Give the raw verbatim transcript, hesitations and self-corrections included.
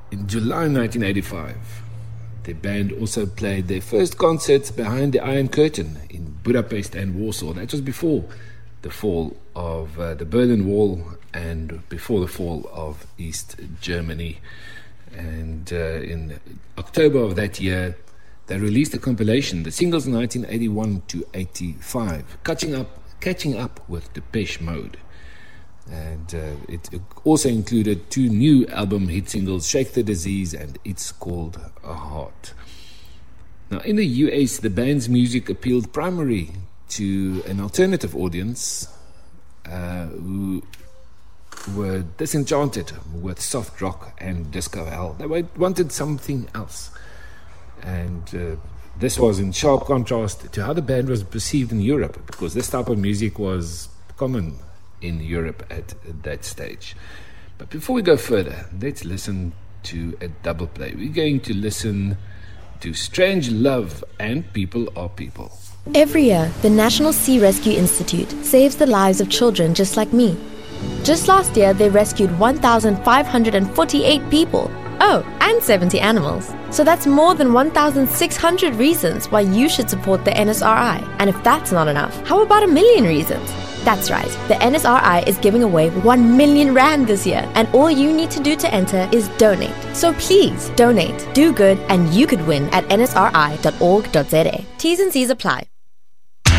In July nineteen eighty-five, the band also played their first concerts behind the Iron Curtain in Budapest and Warsaw. That was before the fall of uh, the Berlin Wall and before the fall of East Germany. And uh, in October of that year, they released a compilation, the singles nineteen eighty-one to eighty-five, catching up, catching up with Depeche Mode. And uh, it also included two new album hit singles, Shake the Disease and It's Called a Heart. Now, in the U S, the band's music appealed primarily to an alternative audience uh, who were disenchanted with soft rock and disco hell. They wanted something else. And uh, this was in sharp contrast to how the band was perceived in Europe, because this type of music was common in Europe at that stage. But before we go further, let's listen to a double play. We're going to listen to Strange Love and People Are People. Every year, the National Sea Rescue Institute saves the lives of children just like me. Just last year, they rescued one thousand five hundred forty-eight people. Oh, and seventy animals. So that's more than one thousand six hundred reasons why you should support the N S R I. And if that's not enough, how about a million reasons? That's right, the N S R I is giving away one million rand this year, and all you need to do to enter is donate. So please, donate, do good, and you could win at n s r i dot org dot z a. T's and C's apply.